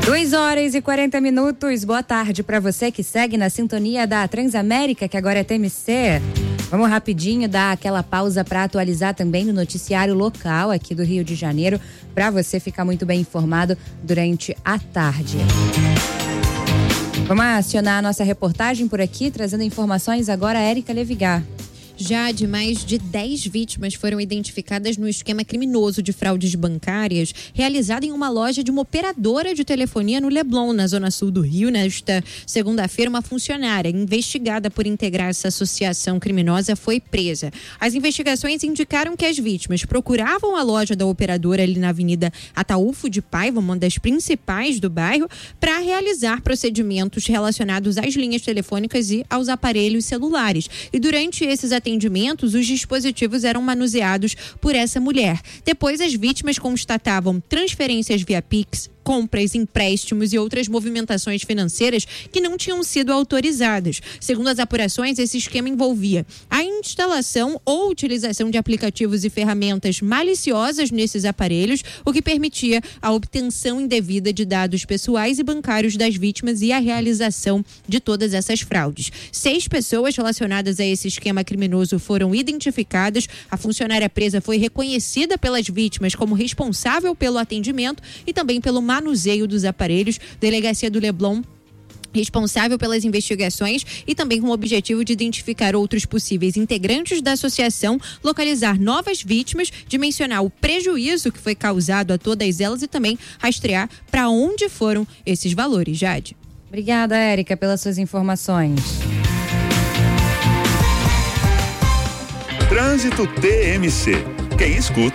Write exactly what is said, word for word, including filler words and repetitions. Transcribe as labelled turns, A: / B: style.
A: duas horas e quarenta minutos. Boa tarde para você que segue na sintonia da Transamérica, que agora é T M C. Vamos rapidinho dar aquela pausa para atualizar também no noticiário local aqui do Rio de Janeiro, para você ficar muito bem informado durante a tarde. Vamos acionar a nossa reportagem por aqui, trazendo informações agora, a Érica Levigar.
B: Já de mais de dez vítimas foram identificadas no esquema criminoso de fraudes bancárias realizado em uma loja de uma operadora de telefonia no Leblon, na zona sul do Rio. Nesta segunda-feira, uma funcionária investigada por integrar essa associação criminosa foi presa. As investigações indicaram que as vítimas procuravam a loja da operadora ali na Avenida Ataúfo de Paiva, uma das principais do bairro, para realizar procedimentos relacionados às linhas telefônicas e aos aparelhos celulares. E durante esses atendimentos, os dispositivos eram manuseados por essa mulher. Depois, as vítimas constatavam transferências via Pix, compras, empréstimos e outras movimentações financeiras que não tinham sido autorizadas. Segundo as apurações, esse esquema envolvia a instalação ou utilização de aplicativos e ferramentas maliciosas nesses aparelhos, o que permitia a obtenção indevida de dados pessoais e bancários das vítimas e a realização de todas essas fraudes. Seis pessoas relacionadas a esse esquema criminoso foram identificadas. A funcionária presa foi reconhecida pelas vítimas como responsável pelo atendimento e também pelo manuseio dos aparelhos. Delegacia do Leblon responsável pelas investigações e também com o objetivo de identificar outros possíveis integrantes da associação, localizar novas vítimas, dimensionar o prejuízo que foi causado a todas elas e também rastrear para onde foram esses valores. Jade.
A: Obrigada, Érica, pelas suas informações.
C: Trânsito T M C. Quem escuta